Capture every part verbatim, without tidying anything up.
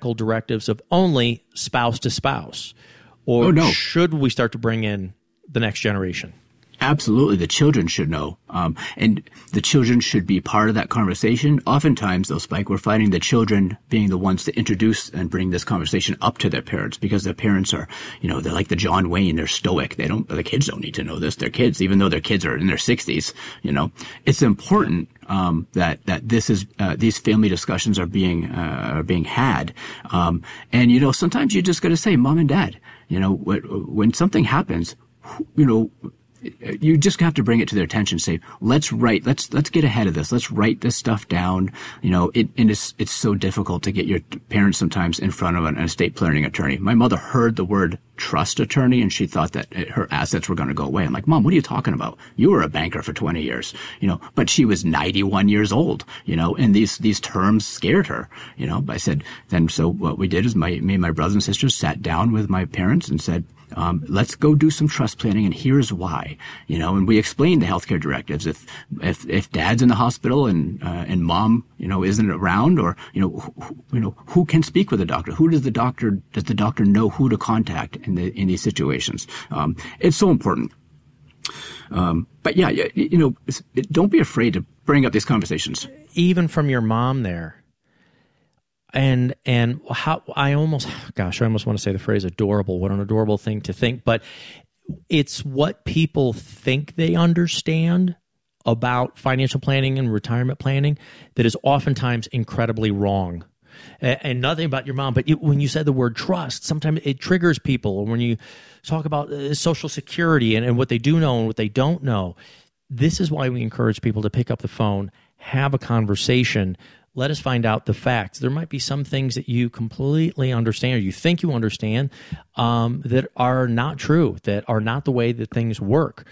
medical directives of only spouse to spouse? Or oh, no. should we start to bring in the next generation? Absolutely. The children should know. Um, and the children should be part of that conversation. Oftentimes, though, Spike, we're finding the children being the ones to introduce and bring this conversation up to their parents because their parents are, you know, they're like the John Wayne. They're stoic. They don't, the kids don't need to know this. They're kids, even though their kids are in their sixties, you know. It's important um, that, that this is, uh, these family discussions are being, uh, are being had. Um, and, you know, sometimes you just got to say, Mom and Dad, you know, when something happens, you know, you just have to bring it to their attention. Say, let's write, let's let's get ahead of this. Let's write this stuff down. You know, it and it's it's so difficult to get your parents sometimes in front of an estate planning attorney. My mother heard the word trust attorney and she thought that her assets were going to go away. I'm like, Mom, what are you talking about? You were a banker for twenty years, you know. But she was ninety-one years old, you know, and these these terms scared her, you know. But I said, then so what we did is my me and my brothers and sisters sat down with my parents and said, Um, let's go do some trust planning, and here's why. You know, and we explained the healthcare directives. If if if Dad's in the hospital and uh, and Mom, you know, isn't around, or you know, who, you know, who can speak with the doctor? Who does the doctor does the doctor know who to contact in the in these situations? Um, it's so important. Um, but yeah, you, you know, don't be afraid to bring up these conversations. Even from your mom there. And and how I almost, gosh, I almost want to say the phrase adorable. What an adorable thing to think. But it's what people think they understand about financial planning and retirement planning that is oftentimes incredibly wrong. And, and nothing about your mom, but you, when you said the word trust, sometimes it triggers people. When you talk about uh, Social Security and, and what they do know and what they don't know, this is why we encourage people to pick up the phone, have a conversation. Let us find out the facts. There might be some things that you completely understand or you think you understand um, that are not true, that are not the way that things work.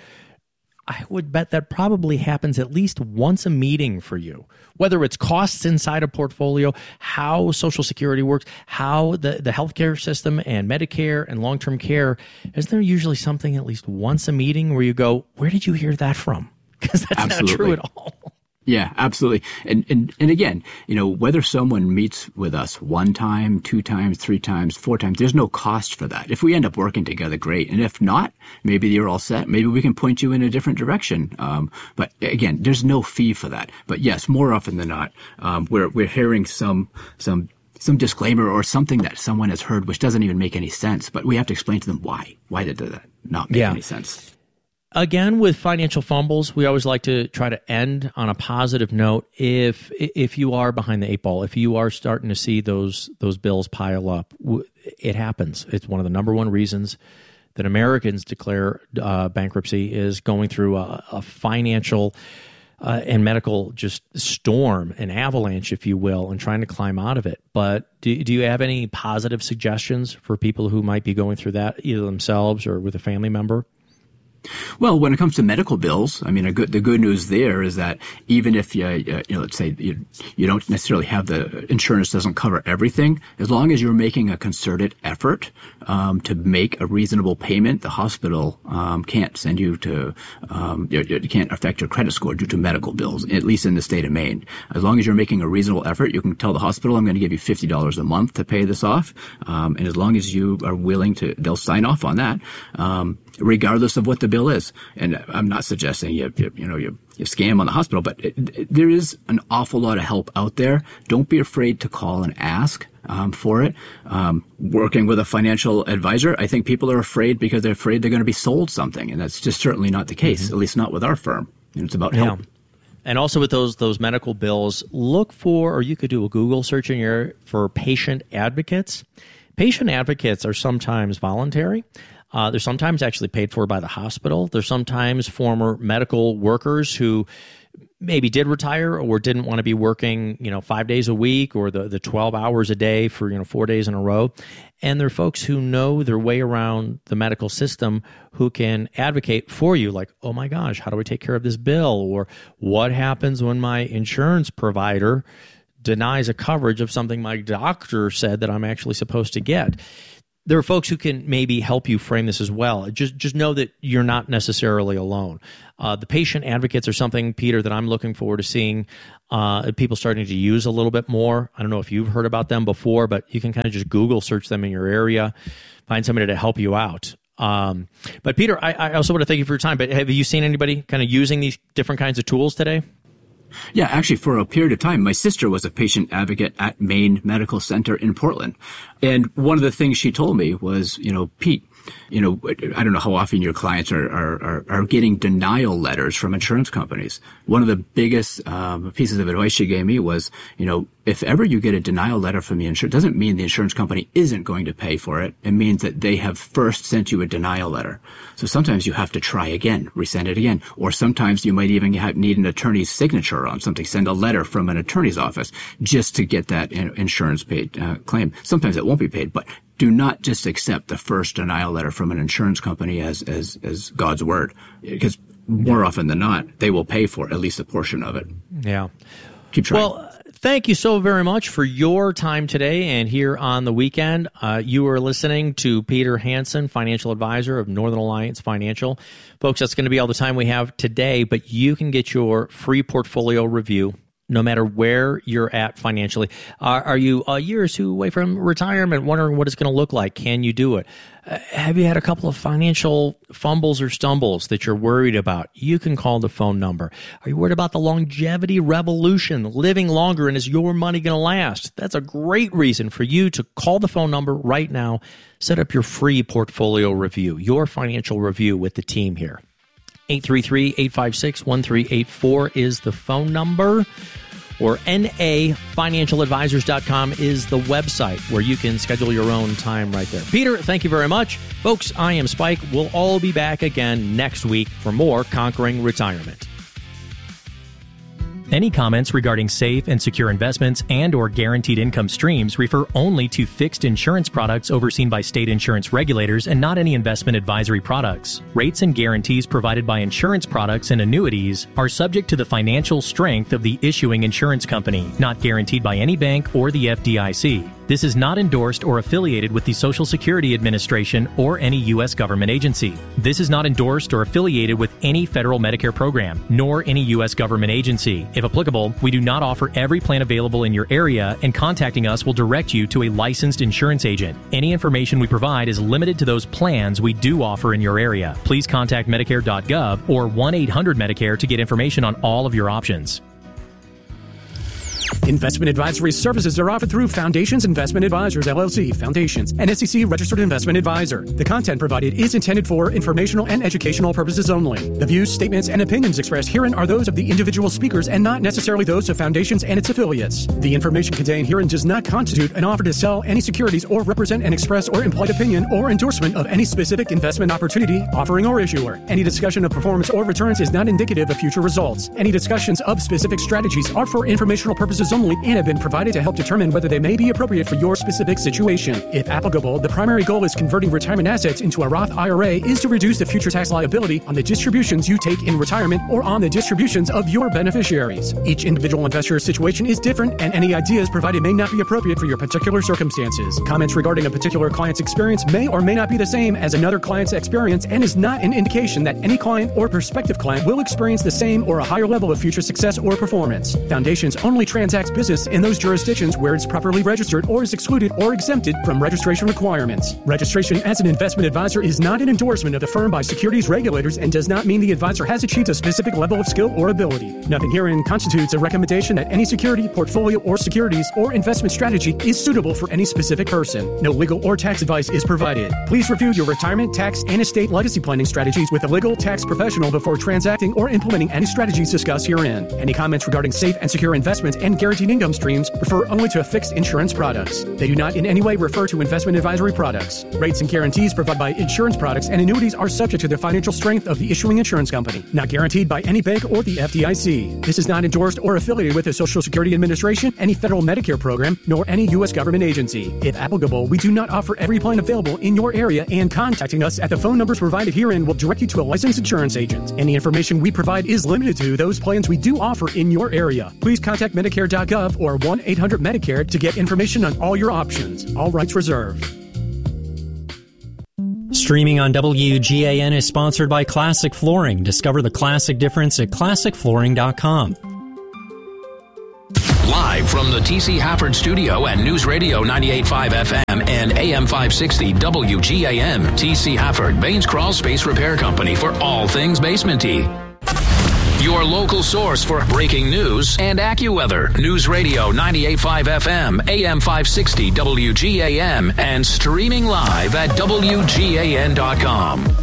I would bet that probably happens at least once a meeting for you, whether it's costs inside a portfolio, how Social Security works, how the, the healthcare system and Medicare and long-term care. Isn't there usually something at least once a meeting where you go, where did you hear that from? Because that's Absolutely. not true at all. Yeah, absolutely. And, and, and again, you know, whether someone meets with us one time, two times, three times, four times, there's no cost for that. If we end up working together, great. And if not, maybe you're all set. Maybe we can point you in a different direction. Um, but again, there's no fee for that. But yes, more often than not, um, we're, we're hearing some, some, some disclaimer or something that someone has heard, which doesn't even make any sense. But we have to explain to them why. Why did that not make yeah. any sense? Again, with financial fumbles, we always like to try to end on a positive note. If if you are behind the eight ball, if you are starting to see those those bills pile up, it happens. It's one of the number one reasons that Americans declare uh, bankruptcy is going through a, a financial uh, and medical just storm, an avalanche, if you will, and trying to climb out of it. But do, do you have any positive suggestions for people who might be going through that, either themselves or with a family member? Well, when it comes to medical bills, I mean, a good, the good news there is that even if you, uh, you know, let's say you, you don't necessarily have the insurance doesn't cover everything, as long as you're making a concerted effort um, to make a reasonable payment, the hospital um, can't send you to, um, it, it can't affect your credit score due to medical bills, at least in the state of Maine. As long as you're making a reasonable effort, you can tell the hospital, I'm going to give you fifty dollars a month to pay this off, um, and as long as you are willing to, they'll sign off on that. Um, regardless of what the bill is. And I'm not suggesting you, you, you know, you, you scam on the hospital, but it, it, there is an awful lot of help out there. Don't be afraid to call and ask um, for it. Um, working with a financial advisor, I think people are afraid because they're afraid they're going to be sold something. And that's just certainly not the case, mm-hmm. at least not with our firm. And it's about help. Yeah. And also with those those medical bills, look for, or you could do a Google search in here for patient advocates. Patient advocates are sometimes voluntary. Uh, they're sometimes actually paid for by the hospital. They're sometimes former medical workers who maybe did retire or didn't want to be working, you know, five days a week or the, the twelve hours a day for, you know, four days in a row. And they're folks who know their way around the medical system who can advocate for you like, oh my gosh, how do I take care of this bill? Or what happens when my insurance provider denies a coverage of something my doctor said that I'm actually supposed to get? there are folks who can maybe help you frame this as well. Just just know that you're not necessarily alone. Uh, the patient advocates are something, Peter, that I'm looking forward to seeing uh, people starting to use a little bit more. I don't know if you've heard about them before, but you can kind of just Google search them in your area, find somebody to help you out. Um, but Peter, I, I also want to thank you for your time, but have you seen anybody kind of using these different kinds of tools today? Yeah, actually, for a period of time, my sister was a patient advocate at Maine Medical Center in Portland. And one of the things she told me was, you know, Pete, you know, I don't know how often your clients are, are, are getting denial letters from insurance companies. One of the biggest um, pieces of advice she gave me was, you know, if ever you get a denial letter from the insurance, doesn't mean the insurance company isn't going to pay for it. It means that they have first sent you a denial letter. So sometimes you have to try again, resend it again. Or sometimes you might even have, need an attorney's signature on something, send a letter from an attorney's office just to get that insurance paid uh, claim. Sometimes it won't be paid, but do not just accept the first denial letter from an insurance company as, as, as God's word, because more often than not, they will pay for at least a portion of it. Yeah. Keep trying. Well, thank you so very much for your time today and here on the weekend. Uh, you are listening to Peter Hansen, financial advisor of Northern Alliance Financial. Folks, that's going to be all the time we have today, but you can get your free portfolio review no matter where you're at financially. Are, are you a year or two away from retirement, wondering what it's going to look like? Can you do it? Uh, have you had a couple of financial fumbles or stumbles that you're worried about? You can call the phone number. Are you worried about the longevity revolution, living longer, and is your money going to last? That's a great reason for you to call the phone number right now. Set up your free portfolio review, your financial review with the team here. eight three three, eight five six, one three eight four is the phone number, or N A financial advisors dot com is the website where you can schedule your own time right there. Peter, thank you very much. Folks, I am Spike. We'll all be back again next week for more Conquering Retirement. Any comments regarding safe and secure investments and or guaranteed income streams refer only to fixed insurance products overseen by state insurance regulators and not any investment advisory products. Rates and guarantees provided by insurance products and annuities are subject to the financial strength of the issuing insurance company, not guaranteed by any bank or the F D I C. This is not endorsed or affiliated with the Social Security Administration or any U S government agency. This is not endorsed or affiliated with any federal Medicare program, nor any U S government agency. If applicable, we do not offer every plan available in your area, and contacting us will direct you to a licensed insurance agent. Any information we provide is limited to those plans we do offer in your area. Please contact Medicare dot gov or one eight hundred Medicare to get information on all of your options. Investment advisory services are offered through Foundations Investment Advisors, L L C, Foundations, an S E C-registered investment advisor. The content provided is intended for informational and educational purposes only. The views, statements, and opinions expressed herein are those of the individual speakers and not necessarily those of Foundations and its affiliates. The information contained herein does not constitute an offer to sell any securities or represent an express or implied opinion or endorsement of any specific investment opportunity, offering, or issuer. Any discussion of performance or returns is not indicative of future results. Any discussions of specific strategies are for informational purposes only and have been provided to help determine whether they may be appropriate for your specific situation. If applicable, the primary goal is converting retirement assets into a Roth I R A is to reduce the future tax liability on the distributions you take in retirement or on the distributions of your beneficiaries. Each individual investor's situation is different, and any ideas provided may not be appropriate for your particular circumstances. Comments regarding a particular client's experience may or may not be the same as another client's experience and is not an indication that any client or prospective client will experience the same or a higher level of future success or performance. Foundations only transacts business in those jurisdictions where it's properly registered or is excluded or exempted from registration requirements. Registration as an investment advisor is not an endorsement of the firm by securities regulators and does not mean the advisor has achieved a specific level of skill or ability. Nothing herein constitutes a recommendation that any security, portfolio, or securities or investment strategy is suitable for any specific person. No legal or tax advice is provided. Please review your retirement, tax, and estate legacy planning strategies with a legal tax professional before transacting or implementing any strategies discussed herein. Any comments regarding safe and secure investments and guaranteed income streams refer only to fixed insurance products. They do not in any way refer to investment advisory products. Rates and guarantees provided by insurance products and annuities are subject to the financial strength of the issuing insurance company, not guaranteed by any bank or the F D I C. This is not endorsed or affiliated with the Social Security Administration, any federal Medicare program, nor any U S government agency. If applicable, we do not offer every plan available in your area, and contacting us at the phone numbers provided herein will direct you to a licensed insurance agent. Any information we provide is limited to those plans we do offer in your area. Please contact Medicare dot gov or one eight hundred Medicare to get information on all your options. All rights reserved. Streaming on W G A N is sponsored by Classic Flooring. Discover the classic difference at classic flooring dot com. Live from the T C Hafford Studio at News Radio ninety-eight point five F M and A M five sixty W G A M. T C Hafford, Baines Crawl Space Repair Company for all things basement-y. Your local source for breaking news and AccuWeather. News Radio ninety-eight point five F M, A M five sixty W G A M, and streaming live at W G A N dot com.